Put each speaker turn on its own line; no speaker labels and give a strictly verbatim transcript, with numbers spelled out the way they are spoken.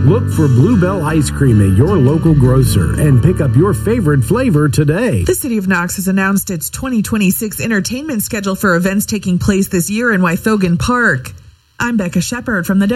Look for Bluebell Ice Cream at your local grocer and pick up your favorite flavor today.
The City of Knox has announced its twenty twenty-six entertainment schedule for events taking place this year in Wythogan Park. I'm Becca Shepard from the